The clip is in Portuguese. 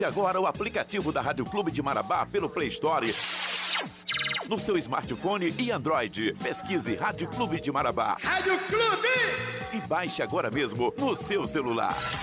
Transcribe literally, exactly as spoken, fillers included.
agora o aplicativo da Rádio Clube de Marabá pelo Play Store, no seu smartphone e Android. Pesquise Rádio Clube de Marabá. Rádio Clube! E baixe agora mesmo no seu celular.